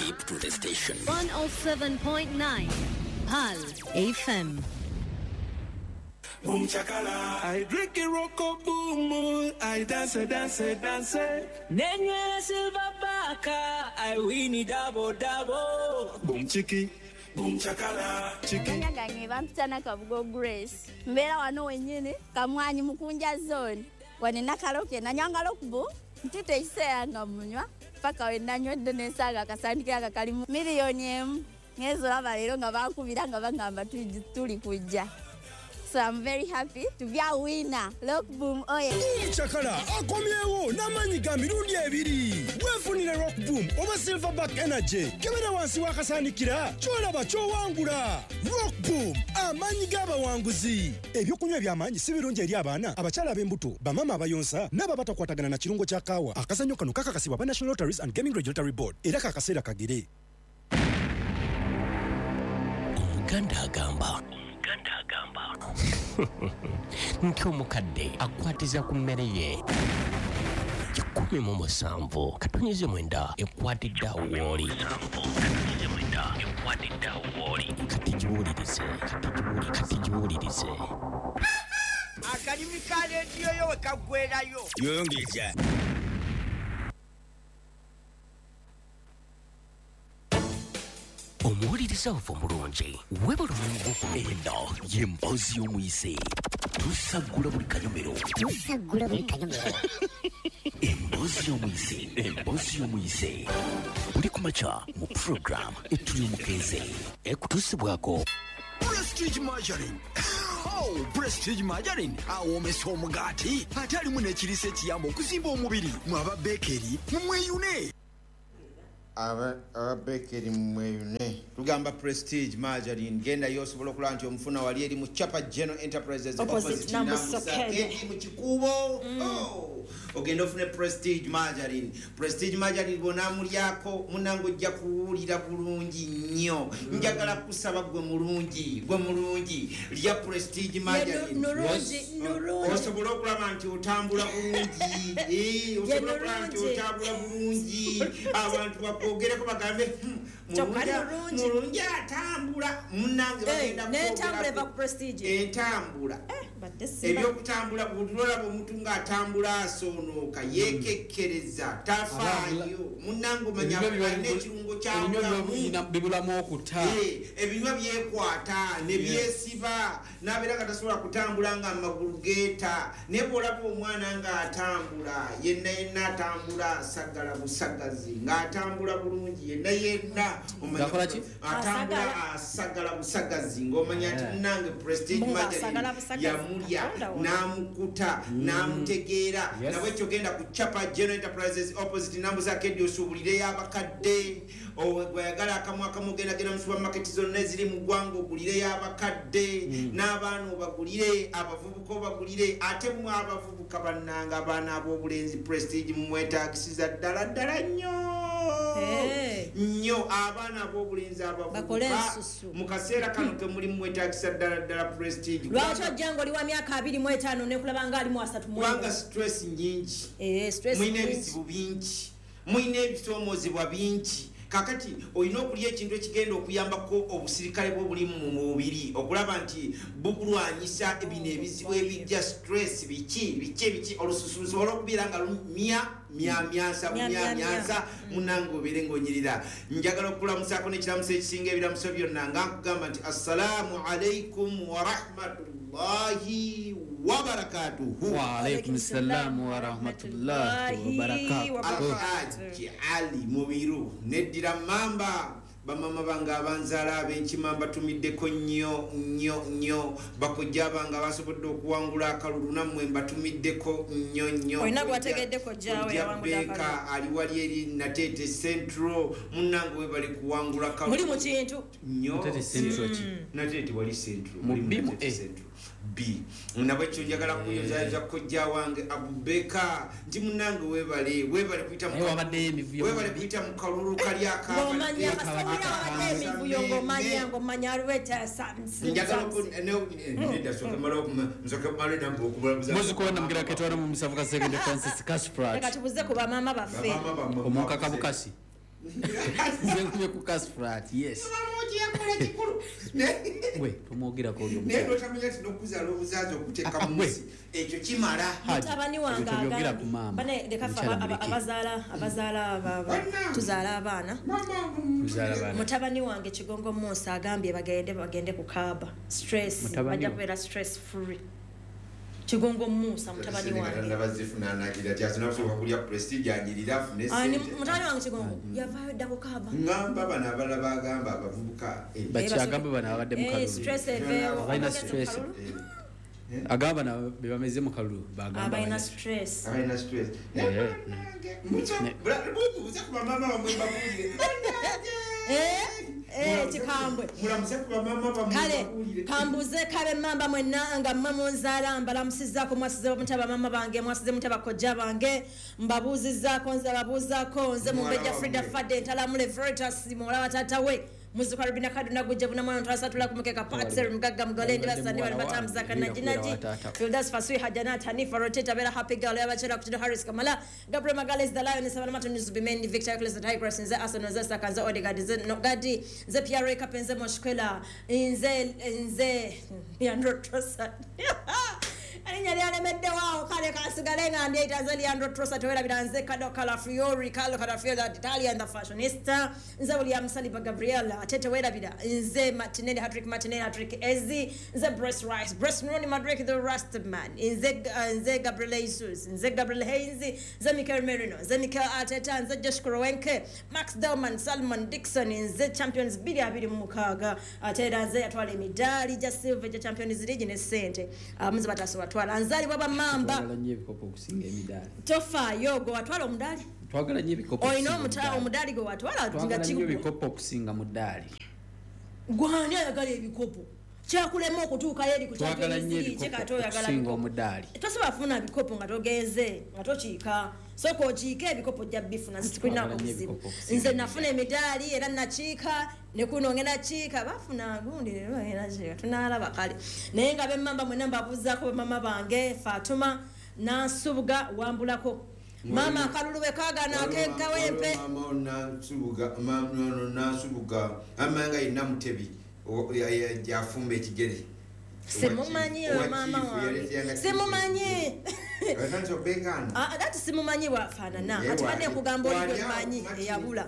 Zip to the station. 107.9 Pal FM. Boom chakala, I drink a rocko boom, I dance. Nenye silver baka, I win it double. Boom chiki, boom chakala, chiki. Nyaganye bampitana Kabugo Grace. Mbera wano wenyine, kamwanyi mukunja zone. Wane nakaloke na nyangalo kubu, ntite isea ngamunywa. Paka wenanyo ndenesaga kasandika kakalimu. Milioni emu. Ngezo lava lero nga bakubira nga bangamba tuli kujja. So I'm very happy to be a winner. Look boom oye. Chakala akomyewo namanyiga mirundi ebiri. Wefunire Rock Boom oba Silverback Energy. Kebera wansi wakasanikira. Cholaba chowangula. Rock Boom amanyiga abawanguzi. Ebyokunywa ebyamanyi si birungi eri abaana abachala b'embuto bamama abayonsa n'ababata kwatagana na kirungo kya kawa. Akazanyo kano kakakasibwa ba National Lotteries and Gaming Regulatory Board. Era kakasera kagire. Omuganda agamba nti omukadde akwatiza ku mmere ye 17 katonyize mwenda ekwatidde awoli kati giwulirize akalimi ka leediyo yo wekagwerayo Yongeza. omuwuliriza ovu omulungi webula omungu eno y'emboozi y'omuyise tusagula buli kanyomero emboozi y'omuyise buli kumakya mu program etuli omukeeze ekutuusibwako Prestige Margarine. Oh, Prestige Margarine. Awomesa omugaati ate alimu n'ekiriisa ekiyamba okuzimba omubiri mwaba bekeri mumweyune. Aba bekeri mweyune tugamba Prestige Margarine genda yosobola okulaba nti omufuna wali eri mu Chapa General Enterprises opposite number Sakedi mu Kikubo. Ogenda ofune Prestige Margarine bonamulyako munango ojja kuwulira bulungi nnyo. Njagala kusaba gwe mulungi lya Prestige Margarine osobola okulaba nti otambula bulungi osobola okulaba nti otambula bulungi abantu bakogereko bagambe mulungi atambula munange bagenda n'entambula eva ku Prestige entambula ebyokutambula bulolaba omuntu ng'atambula asoonoka yeekekkereza tafaayo munange omanya alina ekirungo kyabulamu okuta ebinywa byekwata ne byesiba n'abeera nga tasobola kutambula nga amagulu geeta naye bw'olaba omwana ng'atambula yenna atambula asagala busagazi ng'atambula bulungi yenna atambula asagala busagazi ng'omanya nti munange Prestige Margarine yamulya n'amukuta n'amutegeera nabwe ekyo genda ku Chapa General Enterprises opposite number Sakedi osuubulire y'abakadde oyagala akamu genda mu supermarket zonna eziri mu ggwanga ogulire y'abakadde n'abaana obagulire abavubuka obagulire ate mu abavubuka bannanga abaana ab'obulenzi Prestige mumwetaagisiza ddala nnyo abaana ab'obulenzi abavubuka mu kaseera kano temuli mumwetaagisa ddala Prestige lwaki ojjanga oli wa myaka 25 nekulaba nga ali mu 3 kubanga stress nyingi mwine ebizibu bingi mwine ebisoomozebwa bingi kakati olina okulya ekintu ekigenda okuyambako obusirikale bw'obulimu mu mubiri okulaba nti bukulwanyisa ebino ebizibu ebijja stress biki olususu lusobola okubeera nga myamyansa munange obeere ng'onyirira njagala okulamusako n'ekiramuso ekisinga ebiramuso byonna nga nkugamba nti assalamu alaikum warahmatullahi wabarakatuhu. Wa alaikum salam wa rahmatullahi wa barakatuhu. Alhaji Ali Mubiru neddira mamba bamama banga abanzala ab'enkimamba tumiddeko nnyo bakojja banga basobodde okuwangula akalulu nammwe mbatumiddeko nnyo olina gwategeddeko jjawe yawangula ali wali eri Natete Central munnange we bali kuwangula akalulu muli mu kintu Natete wali Central mu Central B nabwe ekyo njagala kuyozaza kojja wange Abubeka nti munnange webale kuyita mu kalulu kali ngomanya alweta samsi muzikuona mgira ketwara mu musavuka second Francis Casprat kati buze ku bamama baffe omukaka bukasi nze nkumye ku cast flat yes we tumwogira ko yo ne rotamenya tino kuzala obuzazo okuteka mu nsi ekyo kimala mutabani wange tubyogira ku mama bane dekafa abazala tuzala abaana mutabani wange Kigongo Musa agambye bagende ku kaba stress bajja kubera stress free Kigongo Musa mutabani wange ndabazifuna nagira tyazina kusobola kulya prestige anyirira fune ani mutabani wange Kigongo yavayo dako kaba ngamba bana abala bagamba abavubuka bakyagamba bana abadde mu kalulu stress eveyo baina stress agamba na bebameze mu kalulu bagamba baina stress buza ku mama bamwe babulire tikambwe mulamuze ku mama bamwe kale kambuze kabe mamba mwenanga mamunzala mbalamusizako mwasize mutaba mama bange mwasize mutaba kojja bange mbabuzizako nze babuzako nze mumbeja Frida Fade ntalamule Veritas mola watata we muziko rubina kaduna guje buna mwana twasatula kumukeka patser mgaga mgolende basani bali batamzaka na jinaji Fildas Fasui Hajanat Hanifa Roteta Bella Happy Girl yabachera kuchida Harris Kamala Gabriel Magales the Lion sabana matu news bimendi Victor Class the Tigers nze Arsenal nze Sakanza Odegaard nze Nogadi nze Pierre Kapenze Moshkwela nze Leandro Trossard Anyali anemedde wao kale kasigale nga ndi itaze Leandro Trossard towera bidanze Carlo Calafiori the Italian the fashionista nze William Saliba Gabriel atete wera bida nze Martinelli hat-trick Ezi nze Bryce Rice Ronnie Madrid the Rastman nze Gabriel Jesus nze Gabriel Hayes nze Mikel Merino nze Mikel Arteta nze Josh Kroenke Max Delman Salman Dixon nze Champions 2026 atera nze atwala emidali ja silver ja Champions League ne sente muze bataso twala nzali baba mamba twagala nyo ebikopo okusinga emidali tofa yogo watwala omudali twagala nyo ebikopo oyino omudali go watwala twagala nyo ebikopo okusinga mudali gwani ayagala ebikopo kyakulema okutuuka yeri ku twagala nyo ebikopo okusinga omudali tosobola funa bikopo nga togenze nga tokiika soko okiika ebikopo jja bifuna zitukulina obuzibu nze nafuna emidali era nakiika nekuno ngenda kiika bafuna gundi lero era kiika tunalaba kale naye nga bemmamba mwena mbabuuzaako mama bange Fatuma Nansubuga wambulako mama akalulu bwe kaagana akekawempe mama Nansubuga amanga yenna mutebi yafumba ekigere simumanyi mama wange simumanyi ati simumanyi wafaanana ati bane kugamba oli gwemanyi eyabula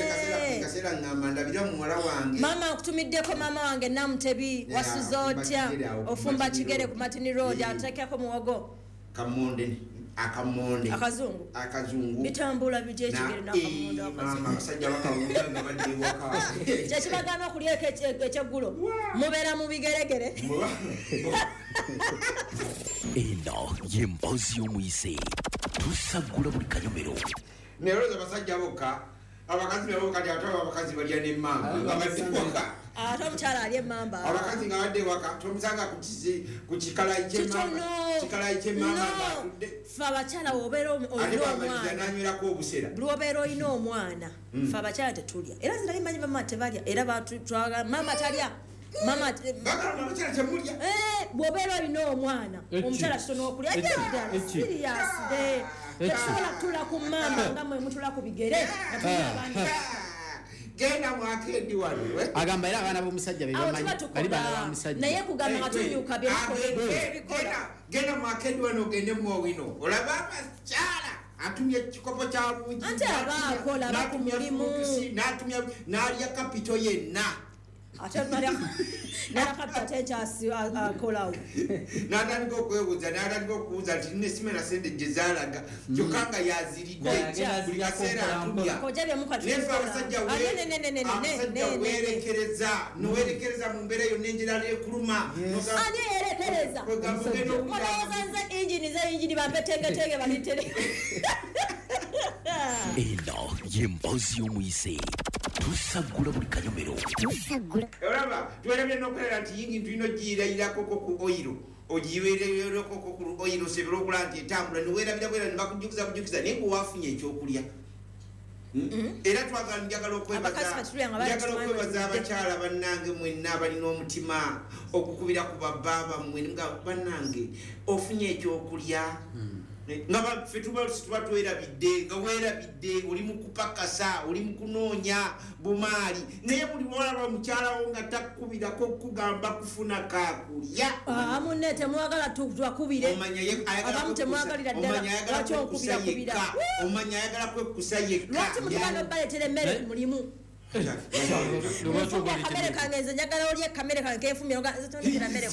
mama akutumiddeko mama wange Namutebi wasuza otya ofumba kigere ku Martin Road atekeko muwogo akamonde akazungu bitambula bijje kigere n'akamonde akasajja bakawunda nga badde waka kyekibagana okulya ekyeggulo mubeera mu bigeregere eno y'emboozi y'omuyise tusagula buli kanyomero neroza basajja bokka abakazi nabo kati ate abakazi balya n'emmamba nga badde waka ate omukyala alya emmamba abakazi nga badde waka tomusanga ku kikalayi ky'emmamba fe abakyala wobeera nanywirako obusera bwobeera olina omwana fe abakyala tetulya era zirali manyi bamama tebalya era mama talya mama omukyala temulya bwobeera olina omwana omukyala kitono okulya serious tetusobola kutula ku mama nga mwe mutula ku bigere genda mwakendi wano agamba era abaana b'omusajja bali baana bamusajja naye kugamba nga tunyuka genda mwakendi wano ogende muowino olaba abakyala atumye ekikopo kya bungi ate abaakola baku mulimu n'alya kapito yenna ate nakapita tenkyasi akolawo n'atandika okwebuuza n'atandika okubuuza nti nina simena sente gye zaalaga kyokka nga yaziridde buli kaseera atulya nefe abasajja weerekereza mu mbeera yonna enjira neekuluma ani yeerekereza olowooza nze injini bampetengetenge balitere eno y'emboozi y'omuyise tusagula buli kanyomero olaba tuwerabye n'okukolera nti yingi tulina ogiyirayirako ku oyiro ogiyiwererako ku oyiro osobole okula nti etambula niweerabira bwera nibakujukiza naye ng'owafunye ekyokulya era njagala okwebaza abakyala bannange mwenna abalina omutima okukubira ku babba bammwe nga bannange ofunye ekyokulya nga ffe tuba twerabidde nga weerabidde oli mu kupakasa oli mu kunoonya bumaali naye buli lwolaba mukyalawo nga takkubirako okugamba kufuna kakulya munne temwagala twakubire abamu temwagalira ddala lwaki onkubira kubira omanya ayagala kwekusa yekka lwaki mutugana obaleetera emmere ku mulimu nfumba akamere kange nze njagala olya ekamere kange kenfumira tondekera mmere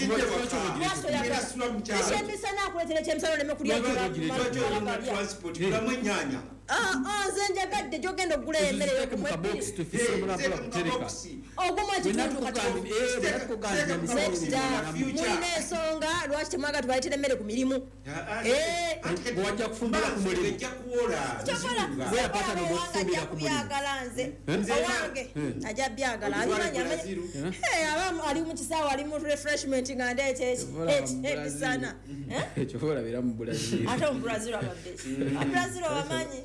ekyembisa nakuleetera ekyemisana oleme kulya nze njagadde gyogenda okugula emmere oguma ekitundumulina ensonga lwaki temwaga tubaleetera emmere ku mirimu byagala nze owange ajja byagala ali mu kisaawe ali mu refreshment nga ndeekyemisana ate omubrazil abamanyi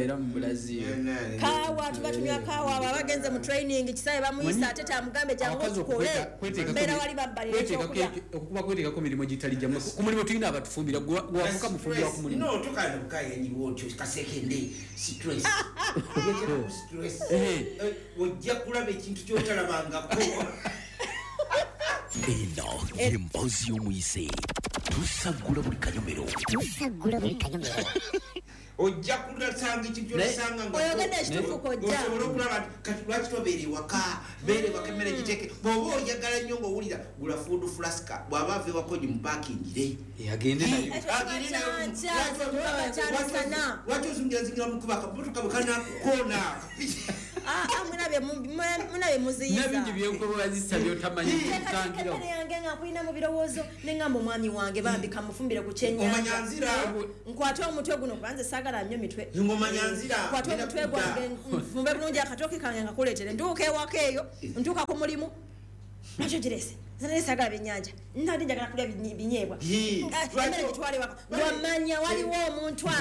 kawa tubatunywa kawa abo abagenze mu training kisaawe bamuyisa ate tamugambe jangu okikole mbeera wali babbalira ekyokulya okuba kwetekako mirimu gitali gyamu ku mulimu tulina abatufumbira gwavuka mufumbira ku mulimu tokana bukayanyiwo otyo kasekende stress ojja kulaba ekintu kyotalabangako eno yemboozi y'omuyise tusagula buli kanyomero ojja kulasanga ekintu kyolasanga oyogedde ekituufu kojjaosobola okulaba kati lwaki tobeere ewaka beere ewaka emmere giteeke bw'oba oyagala nnyo ng'owulira gula food flaska bw'aba ava ewaka ogi mupakingire agende lwaki ozungiranzingira mukuba akamotoka bwe kanakukoona munabe muziyiza nabingi byenkozesa byotamanyi kutangira yange nga nkulina mu birowoozo nengamba omwami wange bambi kamufumbire ku kyenyanja nkwate omutwe guno kubanze saagala nnyo mitwe nkwate omutwe gwange nfumbe bulungi akatooke kange nga kuleetere ntuuka ewaka eyo ntuuka ku mulimu nakyo girese nzanale saagala byennyanja nandi njagala kulya binyeebwa emmere gitwale waka wamanya waliwo omuntu